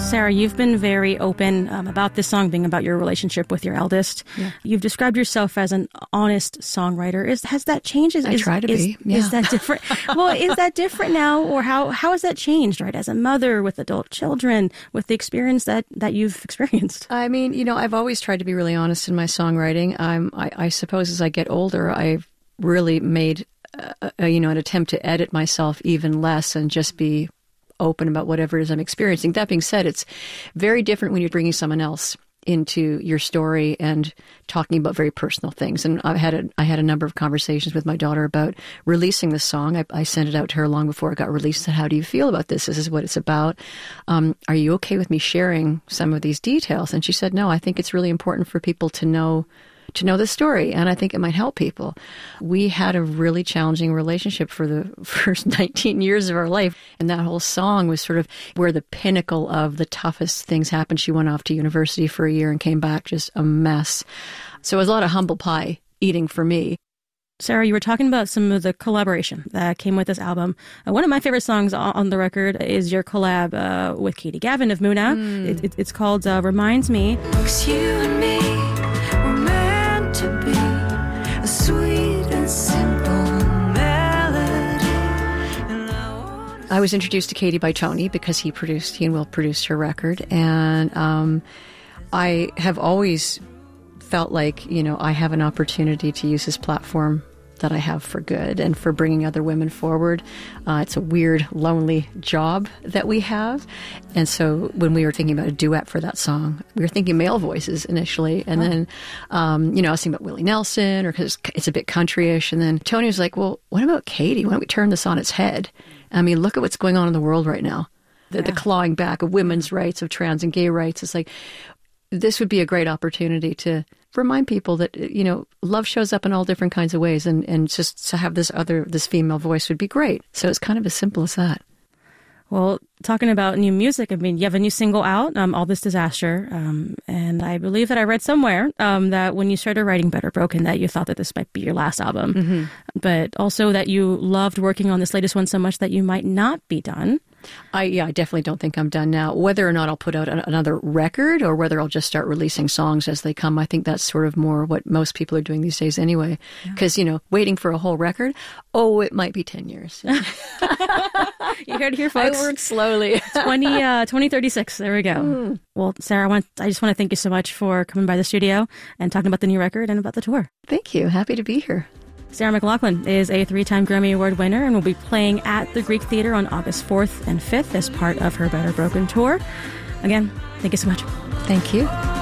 Sarah, you've been very open about this song being about your relationship with your eldest. Yeah. You've described yourself as an honest songwriter. Has that changed? I try to be. Yeah. Is that different? Well, is that different now, or how has that changed, right? As a mother with adult children, with the experience that you've experienced? I mean, I've always tried to be really honest in my songwriting. I suppose as I get older, I've really made an attempt to edit myself even less and just be open about whatever it is I'm experiencing. That being said, it's very different when you're bringing someone else into your story and talking about very personal things. And I had a number of conversations with my daughter about releasing the song. I sent it out to her long before it got released. I said, how do you feel about this? This is what it's about. Are you okay with me sharing some of these details? And she said, no, I think it's really important for people to know the story, and I think it might help people. We had a really challenging relationship for the first 19 years of our life, and that whole song was sort of where the pinnacle of the toughest things happened. She went off to university for a year and came back just a mess. So it was a lot of humble pie eating for me. Sarah, you were talking about some of the collaboration that came with this album. One of my favorite songs on the record is your collab with Katie Gavin of Muna. It's called Reminds Me. You and me were meant to be a sweet and simple melody. I was introduced to Katie by Tony because he and Will produced her record. And I have always felt like, I have an opportunity to use this platform that I have for good and for bringing other women forward. It's a weird, lonely job that we have. And so when we were thinking about a duet for that song, we were thinking male voices initially. And then, I was thinking about Willie Nelson, or because it's a bit countryish. And then Tony was like, well, what about Katie? Why don't we turn this on its head? I mean, look at what's going on in the world right now. The clawing back of women's rights, of trans and gay rights. It's like, this would be a great opportunity to remind people that, love shows up in all different kinds of ways, and just to have this female voice would be great. So it's kind of as simple as that. Well, talking about new music, I mean, you have a new single out, All This Disaster, and I believe that I read somewhere that when you started writing Better Broken, that you thought that this might be your last album, but also that you loved working on this latest one so much that you might not be done. I definitely don't think I'm done now. Whether or not I'll put out another record or whether I'll just start releasing songs as they come, I think that's sort of more what most people are doing these days anyway. Because, waiting for a whole record, it might be 10 years. You heard it here, folks. I work slowly. 2036. There we go. Well, Sarah, I just want to thank you so much for coming by the studio and talking about the new record and about the tour. Thank you. Happy to be here. Sarah McLachlan is a 3-time Grammy Award winner and will be playing at the Greek Theater on August 4th and 5th as part of her Better Broken tour. Again, thank you so much. Thank you.